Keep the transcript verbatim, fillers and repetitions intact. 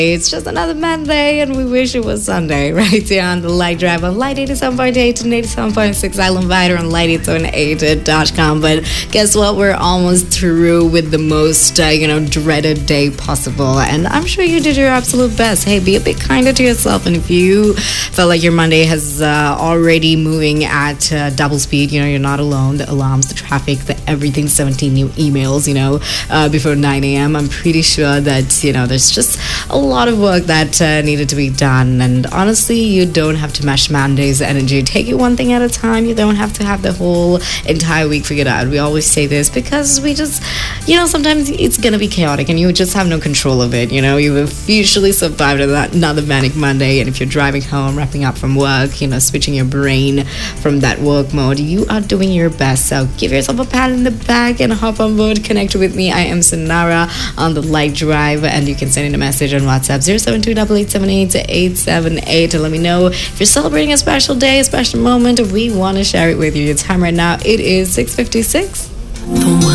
It's just another Monday, and we wish it was Sunday, right here on the Light Drive on Light eighty-seven point eight and eighty-seven point six Island Vider on light eight seven eight dot com. But guess what? We're almost through with the most, uh, you know, dreaded day possible, and I'm sure you did your absolute best. Hey, be a bit kinder to yourself, and if you felt like your Monday has uh, already moving at uh, double speed, you know, you're not alone. The alarms, the traffic, the everything, seventeen new emails, you know, uh, before nine a.m. I'm pretty sure that, you know, there's just a lot of work that uh, needed to be done, and honestly, you don't have to mash Monday's energy. Take it one thing at a time. You don't have to have the whole entire week figured out. We always say this because we just, you know, sometimes it's gonna be chaotic and you just have no control of it. You know, you've officially survived another manic Monday, and if you're driving home, wrapping up from work, you know, switching your brain from that work mode, you are doing your best. So give yourself a pat in the back and hop on board. Connect with me. I am Sanara on the Light Drive, and you can send in a message on WhatsApp zero seven two eight eight seven eight eight seven eight and let me know if you're celebrating a special day, a special moment. We want to share it with you. Your time right now, it is six fifty-six.